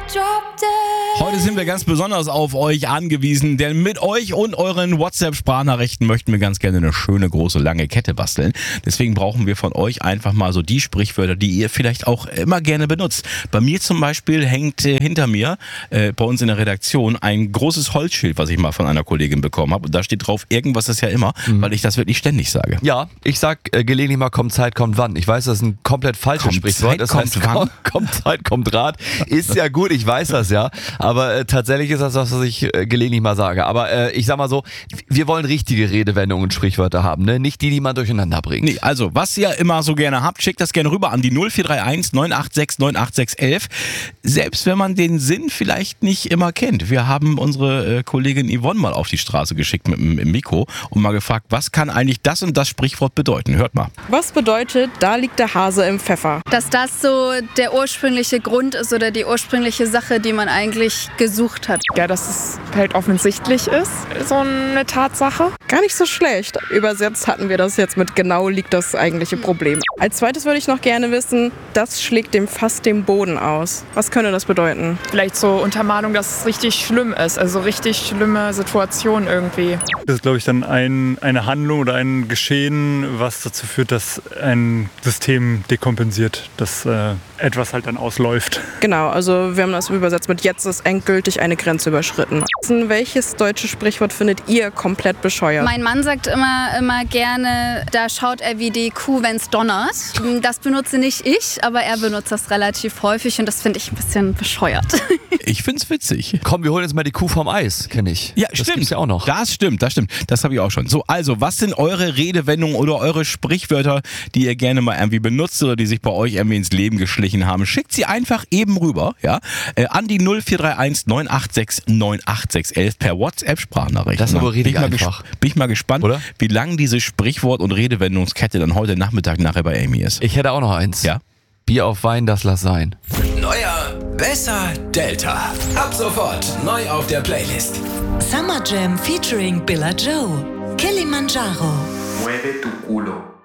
Heute sind wir ganz besonders auf euch angewiesen, denn mit euch und euren WhatsApp-Sprachnachrichten möchten wir ganz gerne eine schöne, große, lange Kette basteln. Deswegen brauchen wir von euch einfach mal so die Sprichwörter, die ihr vielleicht auch immer gerne benutzt. Bei mir zum Beispiel hängt hinter mir bei uns in der Redaktion ein großes Holzschild, was ich mal von einer Kollegin bekommen habe. Und da steht drauf, irgendwas ist ja immer, weil ich das wirklich ständig sage. Ja, ich sag gelegentlich mal, kommt Zeit, kommt wann. Ich weiß, das ist ein komplett falsches Sprichwort. Das heißt, kommt Zeit, kommt Rat. Ist ja gut, ich weiß das ja. Aber tatsächlich ist das was ich gelegentlich mal sage. Aber ich sag mal so, wir wollen richtige Redewendungen und Sprichwörter haben, ne? Nicht die man durcheinander bringt. Nee, also, was ihr immer so gerne habt, schickt das gerne rüber an die 0431 986 98611. Selbst wenn man den Sinn vielleicht nicht immer kennt. Wir haben unsere Kollegin Yvonne mal auf die Straße geschickt mit dem Mikro und mal gefragt, was kann eigentlich das und das Sprichwort bedeuten? Hört mal. Was bedeutet, da liegt der Hase im Pfeffer? Dass das so der ursprüngliche Grund ist oder die ursprüngliche Sache, die man eigentlich gesucht hat. Ja, dass es halt offensichtlich ist, so eine Tatsache. Gar nicht so schlecht. Übersetzt hatten wir das jetzt mit genau liegt das eigentliche Problem. Als zweites würde ich noch gerne wissen, das schlägt dem Fass den Boden aus. Was könnte das bedeuten? Vielleicht so Untermalung, dass es richtig schlimm ist, also richtig schlimme Situation irgendwie. Das ist, glaube ich, dann eine Handlung oder ein Geschehen, was dazu führt, dass ein System dekompensiert, dass etwas halt dann ausläuft. Genau, also wir haben das übersetzt mit jetzt ist endgültig eine Grenze überschritten. Welches deutsche Sprichwort findet ihr komplett bescheuert? Mein Mann sagt immer gerne, da schaut er wie die Kuh, wenn's donnert. Das benutze nicht ich, aber er benutzt das relativ häufig und das finde ich ein bisschen bescheuert. Ich find's witzig. Komm, wir holen jetzt mal die Kuh vom Eis, kenne ich. Ja, das stimmt. Gibt's ja auch noch. Das stimmt. Das habe ich auch schon. So, also, was sind eure Redewendungen oder eure Sprichwörter, die ihr gerne mal irgendwie benutzt oder die sich bei euch irgendwie ins Leben geschlichen haben? Schickt sie einfach eben rüber, ja, an die 0431 986 98611 per WhatsApp-Sprachnachricht. Das ist aber richtig einfach. Bin ich mal gespannt, oder? Wie lang diese Sprichwort- und Redewendungskette dann heute Nachmittag nachher bei Amy ist. Ich hätte auch noch eins. Ja? Bier auf Wein, das lass sein. Neuer, besser, Delta. Ab sofort neu auf der Playlist. Summer Jam featuring Billa Joe. Kilimanjaro. Mueve tu culo.